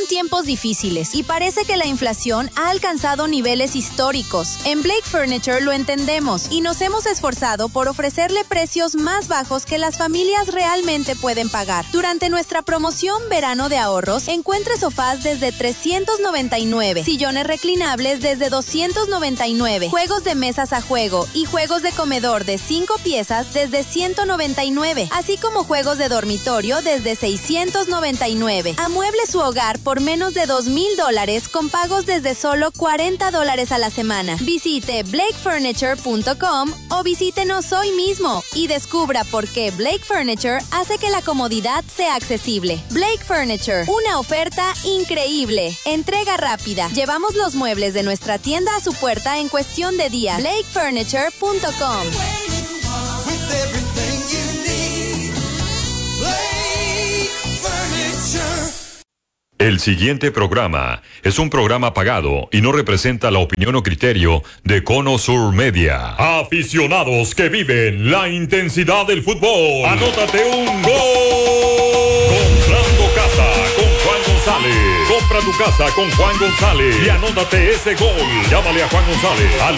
son tiempos difíciles y parece que la inflación ha alcanzado niveles históricos. En Blake Furniture lo entendemos y nos hemos esforzado por ofrecerle precios más bajos que las familias realmente pueden pagar. Durante nuestra promoción Verano de Ahorros, encuentre sofás desde $399, sillones reclinables desde $299, juegos de mesas a juego y juegos de comedor de 5 piezas desde $199, así como juegos de dormitorio desde $699. Amueble su hogar por menos de $2,000 con pagos desde solo $40 a la semana. Visite blakefurniture.com o visítenos hoy mismo y descubra por qué Blake Furniture hace que la comodidad sea accesible. Blake Furniture, una oferta increíble. Entrega rápida. Llevamos los muebles de nuestra tienda a su puerta en cuestión de días. blakefurniture.com. El siguiente programa es un programa pagado y no representa la opinión o criterio de Cono Sur Media. Aficionados que viven la intensidad del fútbol. Anótate un gol. Comprando casa con Juan González. Compra tu casa con Juan González y anótate ese gol. Llámale a Juan González al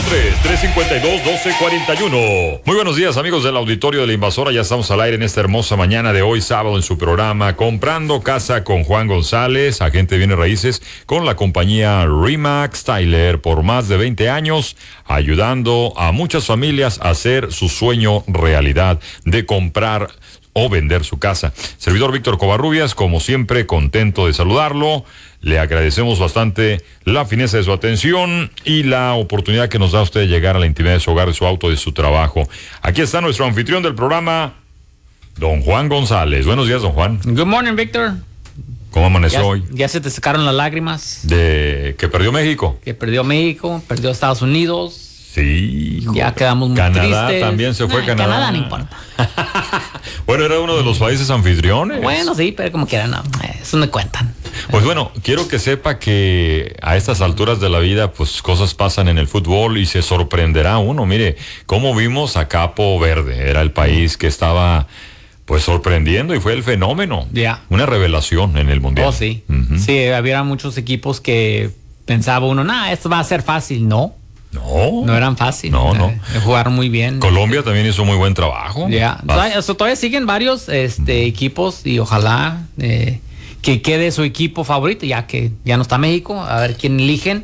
903-352-1241. Muy buenos días, amigos del auditorio de La Invasora. Ya estamos al aire en esta hermosa mañana de hoy, sábado, en su programa Comprando Casa con Juan González, agente de bienes raíces, con la compañía Remax Tyler por más de 20 años, ayudando a muchas familias a hacer su sueño realidad de comprar o vender su casa. Servidor Víctor Covarrubias, como siempre, contento de saludarlo. Le agradecemos bastante la fineza de su atención y la oportunidad que nos da usted de llegar a la intimidad de su hogar, de su auto, de su trabajo. Aquí está nuestro anfitrión del programa, don Juan González. Buenos días, don Juan. Good morning, Víctor. ¿Cómo amaneció hoy? Ya se te secaron las lágrimas. ¿De que perdió México? Que perdió México, perdió Estados Unidos. Sí. Ya quedamos muy Canadá tristes. También se fue. Canadá. Canadá no importa. Bueno, era uno de los países anfitriones. Bueno, sí, pero como quiera, no. Eso me cuentan. Pues bueno, quiero que sepa que a estas alturas de la vida, pues cosas pasan en el fútbol y se sorprenderá uno. Mire, cómo vimos a Capo Verde. Era el país que estaba pues sorprendiendo y fue el fenómeno. Ya. Una revelación en el Mundial. Oh, sí. Sí, había muchos equipos que pensaba uno, esto va a ser fácil. No eran fáciles. No. Jugaron muy bien. Colombia también hizo muy buen trabajo. Ya. Todavía siguen varios equipos y ojalá que quede su equipo favorito, ya que ya no está México, a ver quién eligen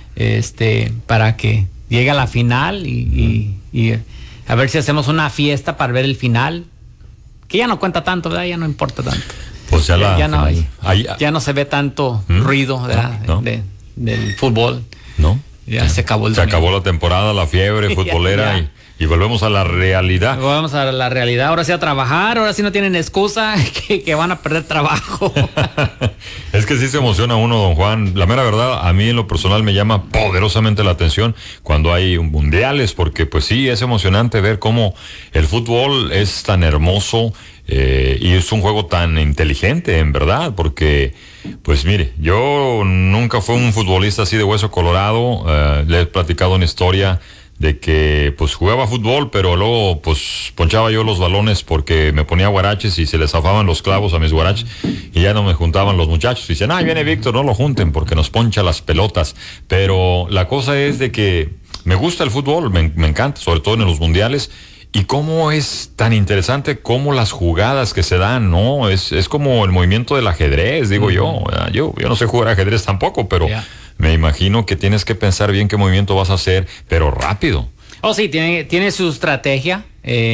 para que llegue a la final y a ver si hacemos una fiesta para ver el final, que ya no cuenta tanto, ¿verdad? Ya no importa tanto. Pues ya no se ve tanto ruido, ¿verdad? Del fútbol. No. Ya se acabó acabó la temporada, la fiebre futbolera y volvemos a la realidad. Vamos a la realidad, ahora sí a trabajar, ahora sí no tienen excusa que van a perder trabajo. Es que sí se emociona uno, don Juan. La mera verdad, a mí en lo personal me llama poderosamente la atención cuando hay mundiales, porque pues sí, es emocionante ver cómo el fútbol es tan hermoso y es un juego tan inteligente, en verdad, porque pues mire, yo nunca fui un futbolista así de hueso colorado. Le he platicado una historia de que pues jugaba fútbol, pero luego pues ponchaba yo los balones porque me ponía guaraches y se les zafaban los clavos a mis guaraches y ya no me juntaban los muchachos. Y dicen, viene Víctor, no lo junten porque nos poncha las pelotas. Pero la cosa es de que me gusta el fútbol, me encanta, sobre todo en los mundiales. Y cómo es tan interesante cómo las jugadas que se dan, ¿no? Es como el movimiento del ajedrez, digo yo. Yo no sé jugar ajedrez tampoco, pero me imagino que tienes que pensar bien qué movimiento vas a hacer, pero rápido. Oh, sí, tiene su estrategia.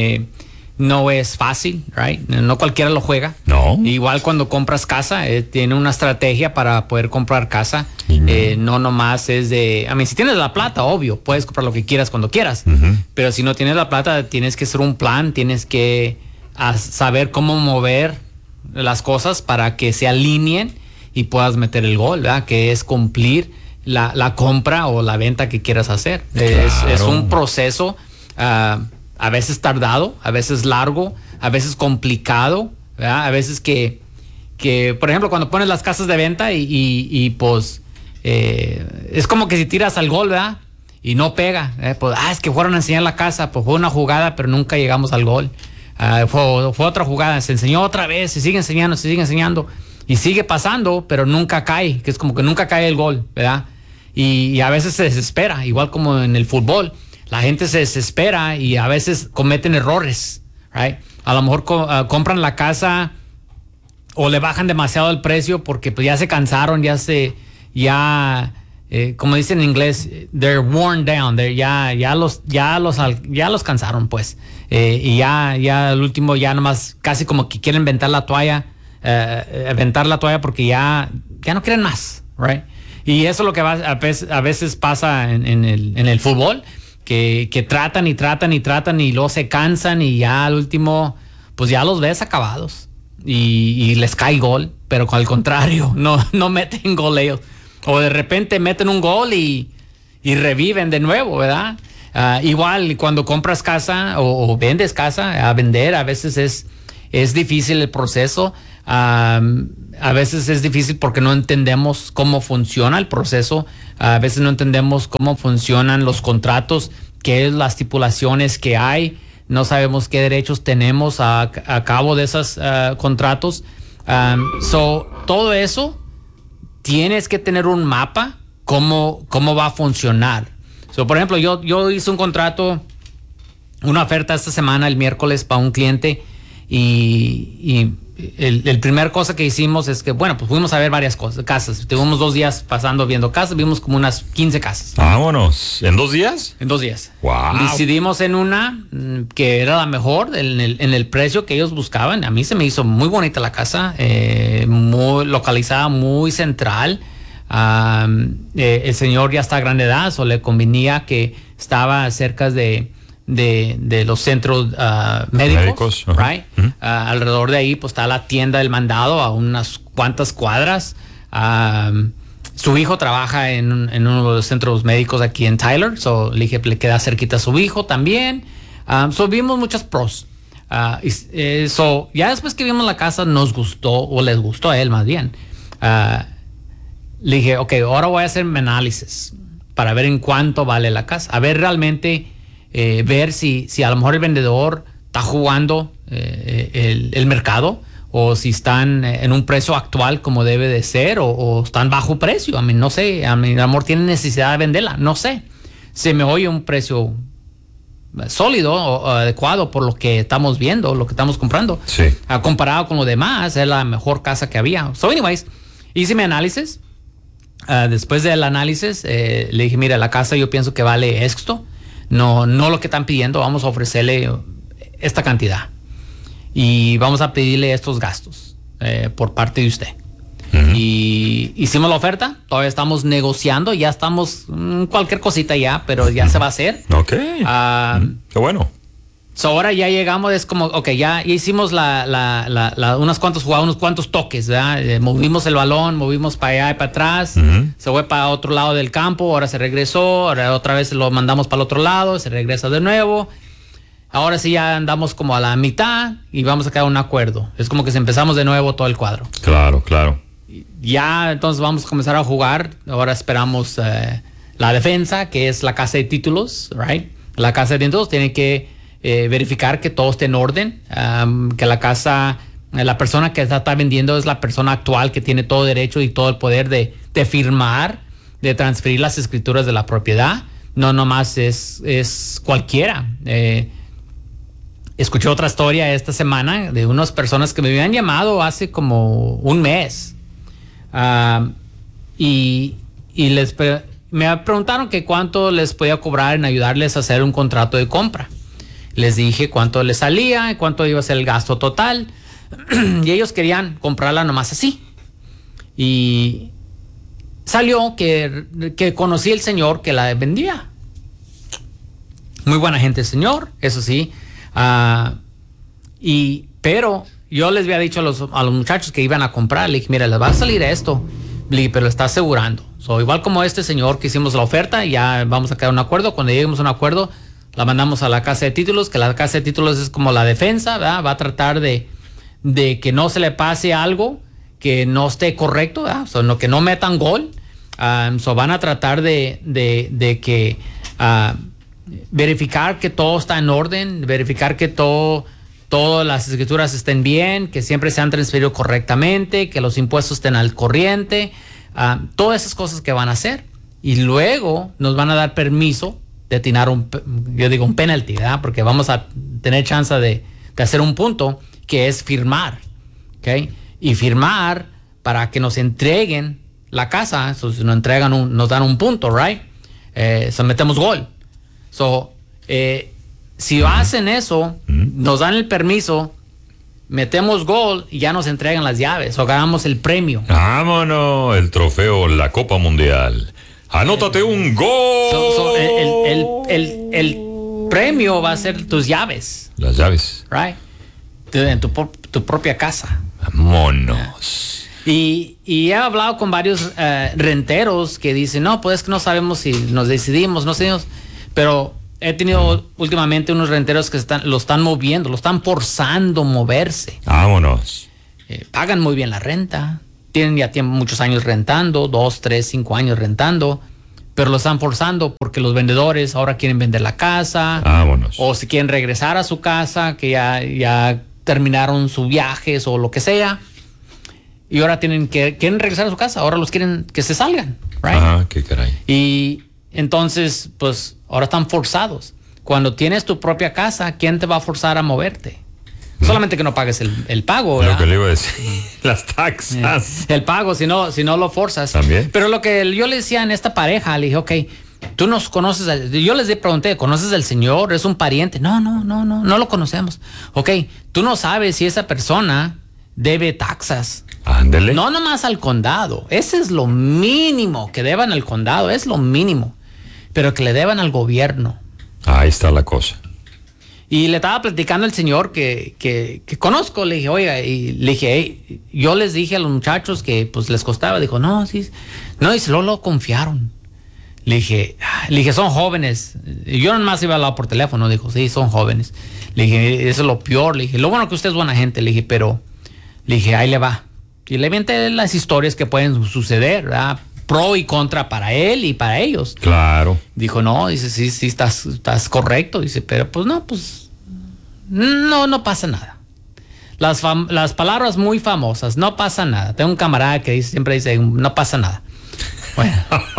No es fácil, right? No cualquiera lo juega. No. Igual cuando compras casa, tiene una estrategia para poder comprar casa. No nomás es de... si tienes la plata, obvio, puedes comprar lo que quieras cuando quieras. Pero si no tienes la plata, tienes que hacer un plan, tienes que saber cómo mover las cosas para que se alineen y puedas meter el gol, ¿verdad? Que es cumplir la compra o la venta que quieras hacer. Claro. Es un proceso... a veces tardado, a veces largo, a veces complicado, ¿verdad? A veces que, por ejemplo, cuando pones las casas de venta y pues es como que si tiras al gol, ¿verdad? Y no pega, pues, es que fueron a enseñar la casa, pues fue una jugada, pero nunca llegamos al gol. Fue otra jugada, se enseñó otra vez, se sigue enseñando, Y sigue pasando, pero nunca cae, que es como que nunca cae el gol, ¿verdad? Y a veces se desespera, igual como en el fútbol. La gente se desespera y a veces cometen errores, right? A lo mejor compran la casa o le bajan demasiado el precio porque pues ya se cansaron, como dicen en inglés, they're worn down, ya los cansaron, pues. Y ya al último ya nomás casi como que quieren aventar la toalla porque ya no quieren más, right? Y eso es lo que a veces pasa en el fútbol, que tratan y luego se cansan y ya al último pues ya los ves acabados y les cae gol, pero al contrario, no meten gol ellos. O de repente meten un gol y reviven de nuevo, ¿verdad? Igual cuando compras casa o vendes casa, a vender a veces es difícil el proceso. A veces es difícil porque no entendemos cómo funciona el proceso. A veces no entendemos cómo funcionan los contratos, qué es las estipulaciones que hay. No sabemos qué derechos tenemos a cabo de esos contratos. Todo eso tienes que tener un mapa cómo va a funcionar. Por ejemplo, yo hice un contrato, una oferta esta semana, el miércoles, para un cliente y el primer cosa que hicimos es que, bueno, pues fuimos a ver varias casas. Tuvimos 2 días viendo casas, vimos como unas 15 casas. Vámonos. ¿En 2 días? En 2 días. Wow. Decidimos en una que era la mejor en el precio que ellos buscaban. A mí se me hizo muy bonita la casa, muy localizada, muy central. El señor ya está a gran edad, o le convenía que estaba cerca de los centros médicos, right? Alrededor de ahí pues está la tienda del mandado a unas cuantas cuadras. Su hijo trabaja en uno de los centros médicos aquí en Tyler, le dije le queda cerquita a su hijo también. Vimos muchas pros. Ya después que vimos la casa nos gustó, o les gustó a él más bien. Le dije, ok, ahora voy a hacer mi análisis para ver en cuánto vale la casa, a ver realmente ver si a lo mejor el vendedor está jugando el mercado, o si están en un precio actual como debe de ser, o están bajo precio. No sé, a lo mejor tienen necesidad de venderla, no sé. Se me oye un precio sólido o adecuado por lo que estamos viendo, lo que estamos comprando. Sí. Comparado con lo demás, es la mejor casa que había. Anyways, hice mi análisis. Después del análisis, le dije, mira, la casa yo pienso que vale esto. No lo que están pidiendo, vamos a ofrecerle esta cantidad y vamos a pedirle estos gastos por parte de usted. Y hicimos la oferta, todavía estamos negociando, ya estamos cualquier cosita ya, pero ya se va a hacer. Ok. Qué bueno. Ahora ya llegamos, es como, ok, ya hicimos unas cuantas jugadas, unos cuantos toques, ¿verdad? Movimos el balón, movimos para allá y para atrás, se fue para otro lado del campo, ahora se regresó, ahora otra vez lo mandamos para el otro lado, se regresa de nuevo. Ahora sí ya andamos como a la mitad y vamos a quedar un acuerdo. Es como que si empezamos de nuevo todo el cuadro. Claro, claro. Ya entonces vamos a comenzar a jugar. Ahora esperamos la defensa, que es la casa de títulos, right? La casa de títulos tiene que verificar que todo esté en orden, que la casa, la persona que está vendiendo es la persona actual que tiene todo derecho y todo el poder de firmar, de transferir las escrituras de la propiedad. No nomás es cualquiera. Escuché otra historia esta semana de unas personas que me habían llamado hace como un mes y me preguntaron que cuánto les podía cobrar en ayudarles a hacer un contrato de compra. Les dije cuánto les salía, cuánto iba a ser el gasto total y ellos querían comprarla nomás así. Y salió que conocí al señor que la vendía. Muy buena gente el señor, eso sí. Pero yo les había dicho a los muchachos que iban a comprar, le dije, mira, les va a salir esto, le dije, pero lo está asegurando. Igual como este señor que hicimos la oferta, ya vamos a quedar un acuerdo. Cuando lleguemos a un acuerdo, la mandamos a la casa de títulos, que la casa de títulos es como la defensa, ¿verdad? Va a tratar de que no se le pase algo que no esté correcto, ¿verdad? Que no metan gol. Van a tratar de que verificar que todo está en orden, verificar que todo todas las escrituras estén bien, que siempre se han transferido correctamente, que los impuestos estén al corriente, todas esas cosas que van a hacer. Y luego nos van a dar permiso de atinar un penalty, ¿verdad? Porque vamos a tener chance de hacer un punto que es firmar, ¿ok? Y firmar para que nos entreguen la casa. So, si nos dan un punto, right? Metemos gol. So, si hacen eso, nos dan el permiso, metemos gol y ya nos entregan las llaves o ganamos el premio. Vámonos, el trofeo, la Copa Mundial. Anótate un gol. El premio va a ser tus llaves. Las llaves. Right. En tu propia casa. Vámonos. Y he hablado con varios renteros que dicen, no, pues es que no sabemos si nos decidimos, no sé. Pero he tenido últimamente unos renteros que lo están moviendo, lo están forzando a moverse. Vámonos. Pagan muy bien la renta. Tienen muchos años rentando, 2, 3, 5 años rentando, pero lo están forzando porque los vendedores ahora quieren vender la casa. Vámonos. O si quieren regresar a su casa, que ya terminaron sus viajes o lo que sea, y ahora quieren regresar a su casa, ahora los quieren que se salgan, right? Qué caray. Y entonces, pues, ahora están forzados. Cuando tienes tu propia casa, ¿quién te va a forzar a moverte? Solamente que no pagues el pago. Lo que le iba a decir, las taxas. El pago, si no lo forzas. También. Pero lo que yo le decía en esta pareja, le dije, ok, tú nos conoces. Yo les pregunté, ¿conoces al señor? ¿Es un pariente? No lo conocemos. Ok, tú no sabes si esa persona debe taxas. Ándele. No nomás al condado. Ese es lo mínimo que deban al condado, es lo mínimo. Pero que le deban al gobierno. Ahí está la cosa. Y le estaba platicando al señor que conozco, le dije, oiga, y le dije, hey, yo les dije a los muchachos que pues les costaba, dijo, no, sí, no, y lo confiaron. Le dije, son jóvenes. Y yo nomás iba a hablar por teléfono, dijo, sí, son jóvenes. Le dije, eso es lo peor, le dije, lo bueno que usted es buena gente, le dije, pero, le dije, ahí le va. Y le inventé las historias que pueden suceder, ¿verdad? Pro y contra para él y para ellos. Claro. Dijo, no, dice, sí, estás correcto. Dice, pero pues no no pasa nada. Las palabras muy famosas, no pasa nada. Tengo un camarada que siempre dice, no pasa nada. Bueno.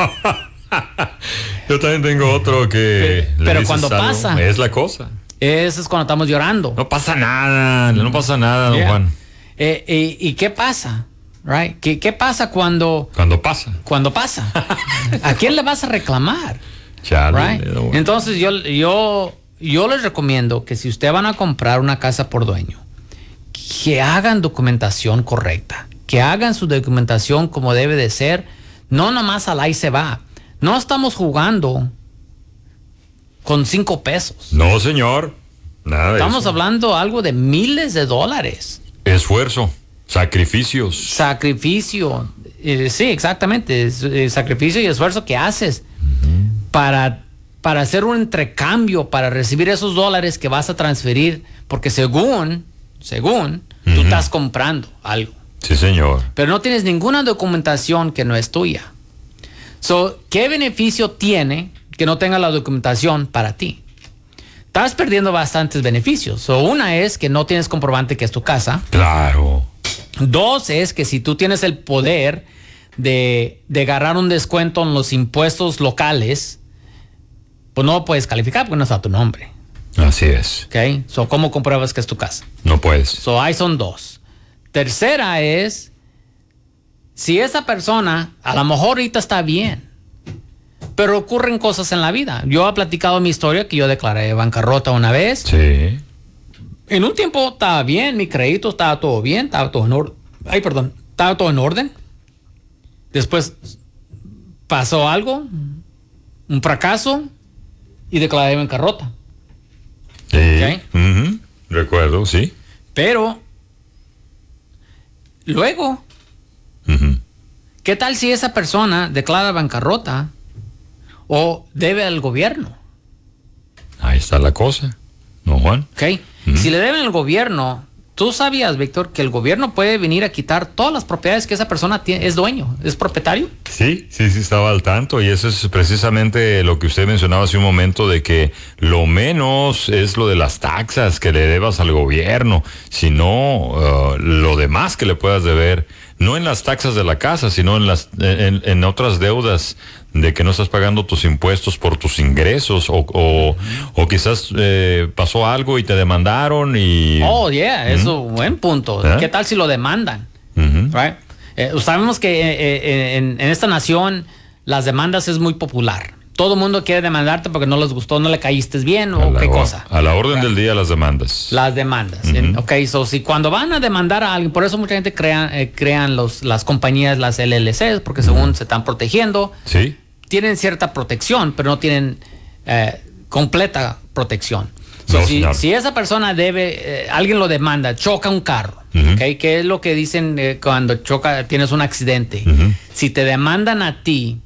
Yo también tengo otro que... Pero cuando pasa... Es la cosa. Eso es cuando estamos llorando. No pasa nada, don Juan. ¿Y qué pasa? Right? ¿Qué pasa cuando pasa? Cuando pasa. ¿A quién le vas a reclamar? Chale, right? Entonces yo les recomiendo que si ustedes van a comprar una casa por dueño, que hagan documentación correcta, que hagan su documentación como debe de ser, no nomás al ahí se va. No estamos jugando con 5 pesos. No, señor. Nada de Estamos eso. hablando algo de miles de dólares. Esfuerzo. Sacrificios. Sacrificio, sí, exactamente, sacrificio y esfuerzo que haces para hacer un intercambio, para recibir esos dólares que vas a transferir, porque según tú estás comprando algo. Sí, señor. Pero no tienes ninguna documentación que no es tuya. So, ¿qué beneficio tiene que no tenga la documentación para ti? Estás perdiendo bastantes beneficios. So, una es que no tienes comprobante que es tu casa. Claro. 2 es que si tú tienes el poder de agarrar un descuento en los impuestos locales, pues no puedes calificar porque no está tu nombre. Así es. ¿Ok? So, ¿cómo compruebas que es tu casa? No puedes. So, ahí son 2. Tercera es, si esa persona, a lo mejor ahorita está bien, pero ocurren cosas en la vida. Yo he platicado mi historia que yo declaré bancarrota una vez. Sí. En un tiempo estaba bien, mi crédito estaba todo bien, estaba todo en orden. Estaba todo en orden. Después pasó algo, un fracaso, y declaré bancarrota. Sí. Okay. Recuerdo, sí. Pero luego, ¿qué tal si esa persona declara bancarrota o debe al gobierno? Ahí está la cosa, ¿no, Juan? ¿Ok? Si le deben al gobierno, ¿Tú sabías, Víctor, que el gobierno puede venir a quitar todas las propiedades que esa persona es dueño, es propietario? Sí, estaba al tanto, y eso es precisamente lo que usted mencionaba hace un momento, de que lo menos es lo de las taxas que le debas al gobierno, sino lo demás que le puedas deber, no en las taxas de la casa, sino en otras deudas de que no estás pagando tus impuestos por tus ingresos, o quizás pasó algo y te demandaron y... Oh, yeah, eso, buen punto. ¿Qué tal si lo demandan? Right? Sabemos que en esta nación las demandas es muy popular. Todo el mundo quiere demandarte porque no les gustó, no le caíste bien o qué cosa. A la orden del día las demandas. Las demandas. Si cuando van a demandar a alguien, por eso mucha gente crean las compañías, las LLCs, porque según se están protegiendo. Sí. Tienen cierta protección, pero no tienen completa protección. Si esa persona alguien lo demanda, choca un carro, ¿qué es lo que dicen cuando tienes un accidente? Si te demandan a ti,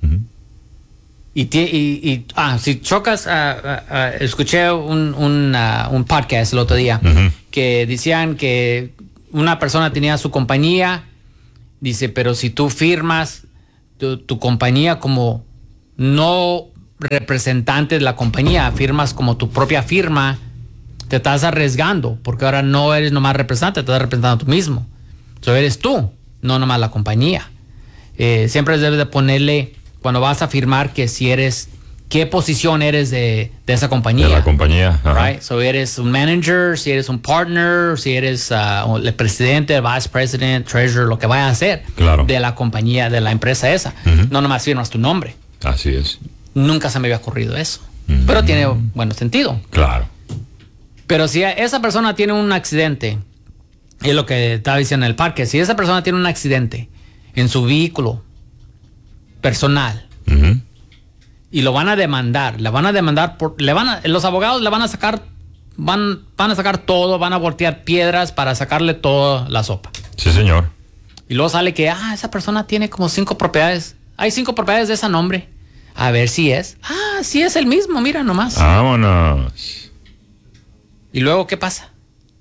si chocas, escuché un podcast el otro día que decían que una persona tenía su compañía, dice, pero si tú firmas tu compañía como no representante de la compañía, firmas como tu propia firma, te estás arriesgando, porque ahora no eres nomás representante, te estás representando tú mismo. Eres tú, no nomás la compañía. Siempre debes de ponerle, cuando vas a firmar, que si eres, qué posición eres de esa compañía. De la compañía. Right? Eres un manager, si eres un partner, si eres el presidente, el vice president, treasurer, lo que vaya a hacer de la compañía, de la empresa esa. No nomás firmas tu nombre. Así es. Nunca se me había ocurrido eso. Pero tiene buen sentido. Claro. Pero si esa persona tiene un accidente, es lo que estaba diciendo en el parque, si esa persona tiene un accidente en su vehículo personal, y lo van a demandar, los abogados le van a sacar, van a sacar todo, van a voltear piedras para sacarle toda la sopa. Sí, señor. Y luego sale que, esa persona tiene como 5 propiedades. Hay 5 propiedades de ese nombre. A ver si es. Sí es el mismo, mira nomás. Vámonos. ¿Y luego qué pasa?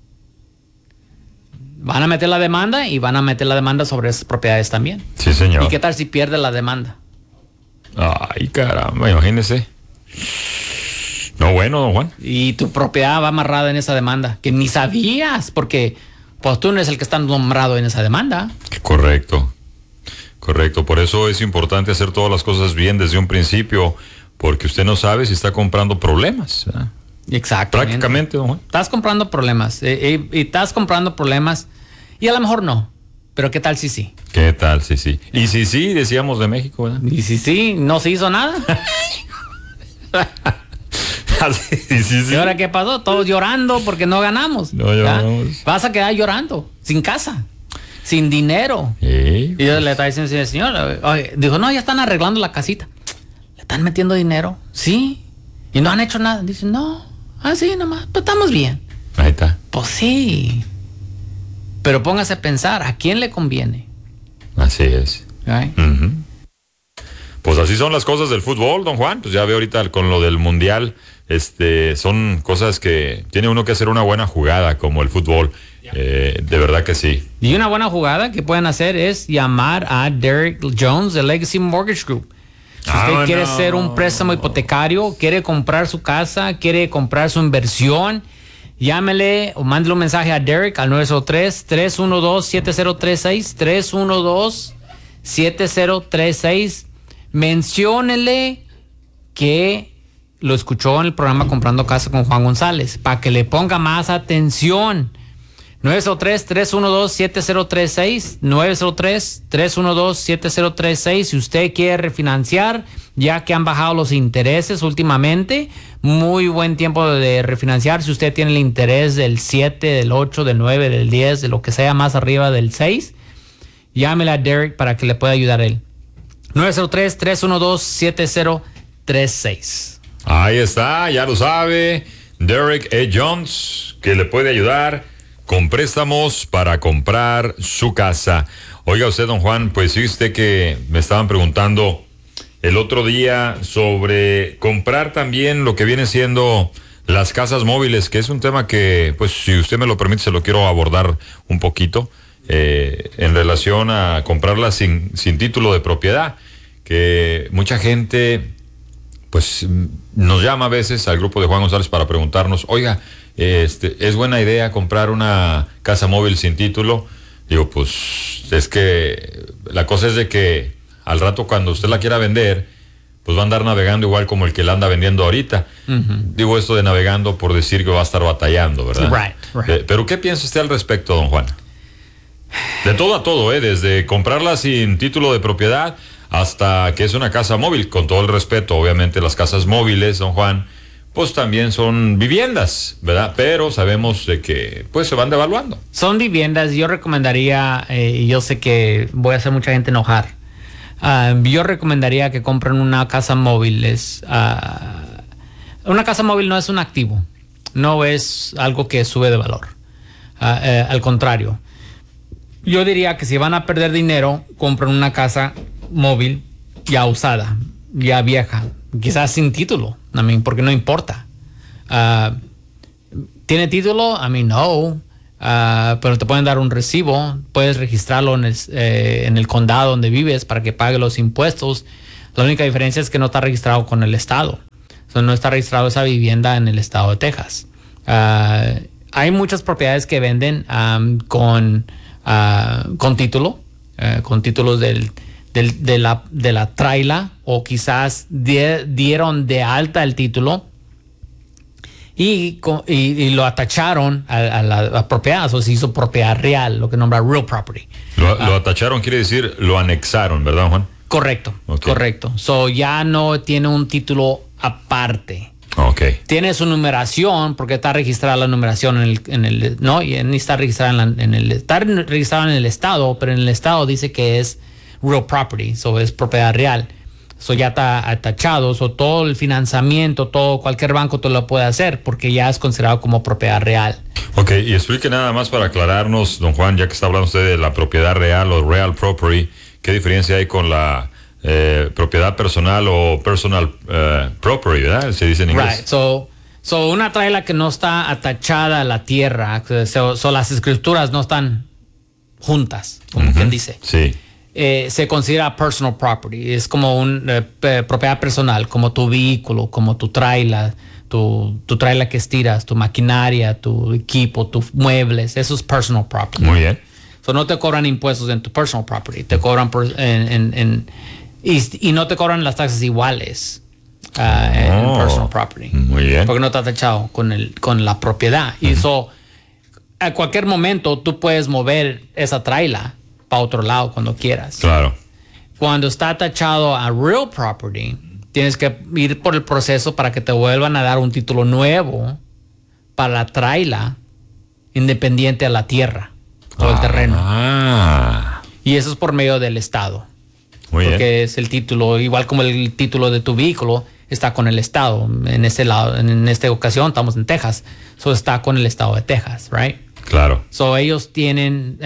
Van a meter la demanda y van a meter la demanda sobre esas propiedades también. Sí, señor. ¿Y qué tal si pierde la demanda? Ay, caramba, imagínese. No, bueno, don Juan. Y tu propiedad va amarrada en esa demanda, que ni sabías, porque pues tú no eres el que está nombrado en esa demanda. Correcto. Por eso es importante hacer todas las cosas bien desde un principio, porque usted no sabe si está comprando problemas. Exactamente. Prácticamente, don Juan. Estás comprando problemas. Y estás comprando problemas y a lo mejor no. Pero ¿qué tal si sí? ¿Qué tal si sí? Y si sí, decíamos de México, ¿verdad? Y si sí, no se hizo nada. ¿Y ahora qué pasó? Todos llorando porque no ganamos. No lloramos. Vas a quedar llorando, sin casa, sin dinero. Y yo le estaba diciendo al señor, dijo, no, ya están arreglando la casita. ¿Le están metiendo dinero? Sí. ¿Y no han hecho nada? Dice, no. Sí, nomás. Pues estamos bien. Ahí está. Pues sí. Pero póngase a pensar, ¿a quién le conviene? Así es. Right? Pues así son las cosas del fútbol, don Juan. Pues ya ve ahorita con lo del mundial, son cosas que tiene uno que hacer una buena jugada, como el fútbol. De verdad que sí. Y una buena jugada que pueden hacer es llamar a Derek Jones de Legacy Mortgage Group. Si usted quiere hacer un préstamo hipotecario, quiere comprar su casa, quiere comprar su inversión, llámele o mándele un mensaje a Derek al 903-312-7036, 312-7036. Menciónele que lo escuchó en el programa Comprando Casa con Juan González, para que le ponga más atención. 903-312-7036, 903-312-7036. Si usted quiere refinanciar, ya que han bajado los intereses últimamente, muy buen tiempo de refinanciar. Si usted tiene el interés del 7, del 8, del 9, del 10, de lo que sea más arriba del 6, llámele a Derek para que le pueda ayudar a él. 903-312-7036. Ahí está, ya lo sabe, Derek E. Jones, que le puede ayudar con préstamos para comprar su casa. Oiga usted, don Juan, pues sí, usted que me estaban preguntando el otro día sobre comprar también lo que viene siendo Las casas móviles, que es un tema que, pues, si usted me lo permite, se lo quiero abordar un poquito en relación a comprarlas sin título de propiedad, que mucha gente, pues, nos llama a veces al grupo de Juan González para preguntarnos, oiga, ¿es buena idea comprar una casa móvil sin título? Digo, pues, es que la cosa es de que al rato cuando usted la quiera vender, pues va a andar navegando igual como el que la anda vendiendo ahorita. Digo esto de navegando por decir que va a estar batallando, ¿verdad? Right. Pero ¿qué piensa usted al respecto, don Juan? De todo a todo, desde comprarla sin título de propiedad hasta que es una casa móvil, con todo el respeto, obviamente las casas móviles, don Juan, pues también son viviendas, ¿verdad? Pero sabemos de que pues se van devaluando. Son viviendas, yo recomendaría, y yo sé que voy a hacer mucha gente enojar, yo recomendaría que compren una casa móvil. Una casa móvil no es un activo, no es algo que sube de valor. Al contrario, yo diría que si van a perder dinero, compren una casa móvil ya usada, ya vieja, quizás sin título, porque no importa. ¿Tiene título? No. Pero te pueden dar un recibo, puedes registrarlo en el condado donde vives para que pague los impuestos. La única diferencia es que no está registrado con el estado. No está registrado esa vivienda en el estado de Texas. Hay muchas propiedades que venden con título, con títulos de la traila, o quizás dieron de alta el título y lo atacharon a la propiedad, o se hizo propiedad real, lo que nombra real property. Lo atacharon quiere decir lo anexaron, ¿verdad, Juan? Correcto, okay. Correcto. Ya no tiene un título aparte. Okay. Tiene su numeración porque está registrada la numeración no, y está registrada está registrada en el estado, pero en el estado dice que es real property, es propiedad real. Ya está atachado, todo el financiamiento, cualquier banco te lo puede hacer porque ya es considerado como propiedad real. Ok, y explique nada más para aclararnos, don Juan, ya que está hablando usted de la propiedad real o real property, ¿qué diferencia hay con la propiedad personal o personal property, ¿verdad? Se dice en inglés. Right, una traila que no está atachada a la tierra, las escrituras no están juntas, como quien dice. Sí. Se considera personal property, es como una propiedad personal, como tu vehículo, como tu traila, tu traila que estiras, tu maquinaria, tu equipo, tus muebles, eso es personal property. Muy bien. No te cobran impuestos en tu personal property, te cobran y no te cobran las taxas iguales en personal property. Muy bien. Porque no está tachado con la propiedad. Y a cualquier momento tú puedes mover esa traila para otro lado cuando quieras. Claro. Cuando está tachado a real property, tienes que ir por el proceso para que te vuelvan a dar un título nuevo para la traila independiente a la tierra o el terreno. Y eso es por medio del estado. Muy bien. Porque es el título, igual como el título de tu vehículo está con el estado. En este lado, en esta ocasión estamos en Texas, está con el estado de Texas, right? Claro. Ellos tienen,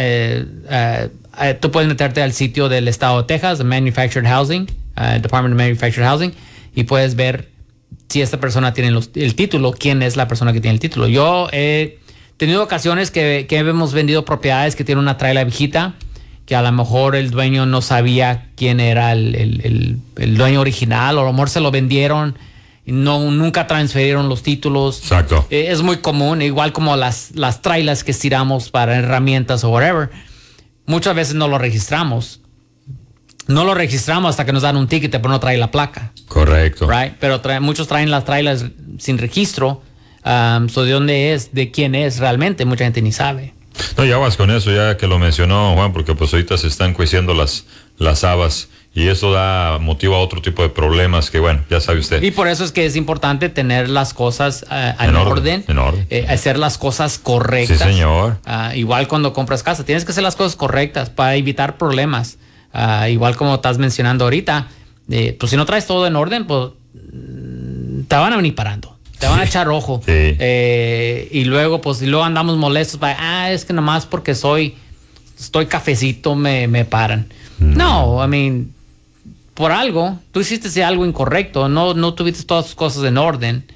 tú puedes meterte al sitio del estado de Texas, Manufactured Housing, Department of Manufactured Housing, y puedes ver si esta persona tiene el título, quién es la persona que tiene el título. Yo he tenido ocasiones que hemos vendido propiedades que tienen una traila viejita, que a lo mejor el dueño no sabía quién era el dueño original, o a lo mejor se lo vendieron y nunca transfirieron los títulos. Exacto. Es muy común, igual como las trailas que estiramos para herramientas o whatever. Muchas veces no lo registramos. No lo registramos hasta que nos dan un ticket, pero no trae la placa. Correcto. Right? Pero muchos traen las trailas sin registro. ¿De dónde es? ¿De quién es realmente? Mucha gente ni sabe. No, ya vas con eso, ya que lo mencionó Juan, porque pues ahorita se están cueciendo las habas y eso da motivo a otro tipo de problemas que, bueno, ya sabe usted. Y por eso es que es importante tener las cosas en orden. Hacer las cosas correctas. Sí, señor. Igual cuando compras casa, tienes que hacer las cosas correctas para evitar problemas. Igual como estás mencionando ahorita, pues si no traes todo en orden, pues te van a venir parando. Te van a echar ojo. Sí. Y luego andamos molestos. Es que nomás porque estoy cafecito me paran. No, por algo, tú hiciste algo incorrecto. No tuviste todas tus cosas en orden.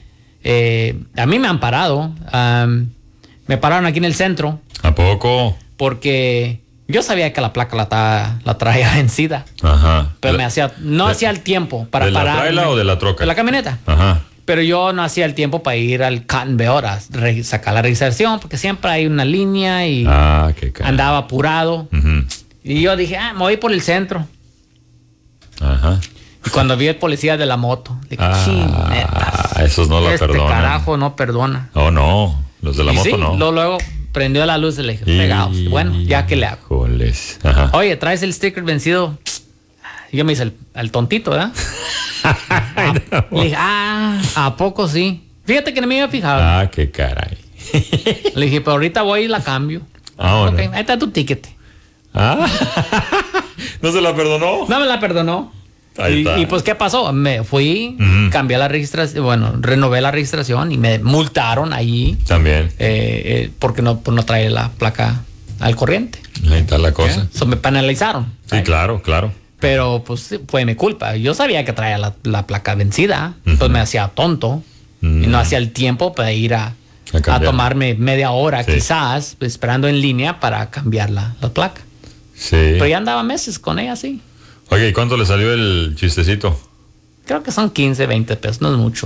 A mí me han parado. Me pararon aquí en el centro. ¿A poco? Porque yo sabía que la placa la traía vencida. Ajá. Pero no hacía el tiempo para parar. ¿De la trailer o de la troca? De la camioneta. Ajá. Pero yo no hacía el tiempo para ir al Cotton Beor a sacar la registración, porque siempre hay una línea y andaba apurado. Uh-huh. Y yo dije, me voy por el centro. Ajá. Y cuando vi al policía de la moto, dije, neta. Esos no la perdonan. Carajo no perdona. Oh, no. Los de la moto no. Luego prendió la luz y le dije, fregados. Bueno, ya que le hago. Joles. Ajá. Oye, ¿traes el sticker vencido? Yo me hice el tontito, ¿verdad? Le dije, ¿a poco sí? Fíjate que no me había fijado. Qué caray. Le dije, pero ahorita voy y la cambio. Bueno. Ahí está tu ticket. ¿No se la perdonó? No me la perdonó. Ahí está. Y pues, ¿qué pasó? Me fui, cambié la registración, renové la registración y me multaron allí. También. Porque no trae la placa al corriente. Ahí está la cosa. Me penalizaron. Sí, claro. Pero pues fue mi culpa. Yo sabía que traía la placa vencida. Entonces me hacía tonto. Y no hacía el tiempo para ir a tomarme media hora quizás esperando en línea para cambiar la placa. Sí. Pero ya andaba meses con ella, sí. Oye, ¿y cuánto le salió el chistecito? Creo que son 15, 20 pesos, no es mucho.